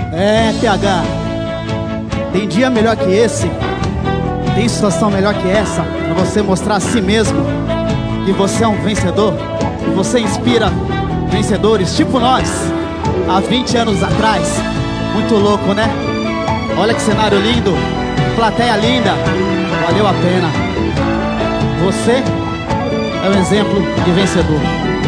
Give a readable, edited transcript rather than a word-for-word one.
É, PH, tem dia melhor que esse, tem situação melhor que essa, pra você mostrar a si mesmo que você é um vencedor, que você inspira vencedores tipo nós, há 20 anos atrás. Muito louco, né? Olha que cenário lindo, plateia linda, valeu a pena. Você é um exemplo de vencedor.